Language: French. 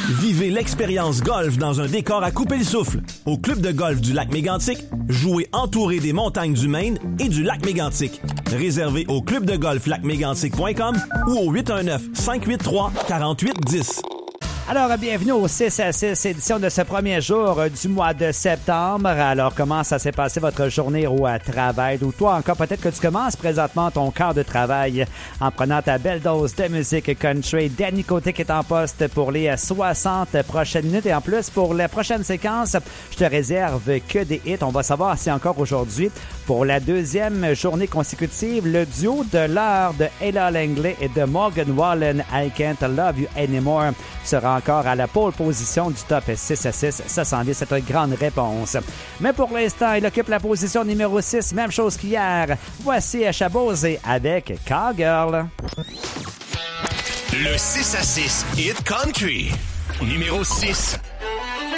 Vivez l'expérience golf dans un décor à couper le souffle. Au club de golf du lac Mégantic, jouez entouré des montagnes du Maine et du lac Mégantic. Réservé au clubdegolflacmégantic.com ou au 819-583-4810. Alors, bienvenue au 6 à 6, édition de ce premier jour du mois de septembre. Alors, comment ça s'est passé votre journée au travail? Ou toi, encore, peut-être que tu commences présentement ton quart de travail en prenant ta belle dose de musique country. Danny Côté qui est en poste pour les 60 prochaines minutes. Et en plus, pour la prochaine séquence, je te réserve que des hits. On va savoir si encore aujourd'hui, pour la deuxième journée consécutive, le duo de l'heure de Ella Langley et de Morgan Wallen, I Can't Love You Anymore, sera encore à la pole position du top 6 à 6. Ça s'en vient, c'est une grande réponse. Mais pour l'instant, il occupe la position numéro 6, même chose qu'hier. Voici Chabosé avec Cowgirl. Le 6 à 6 Hit Country, numéro 6.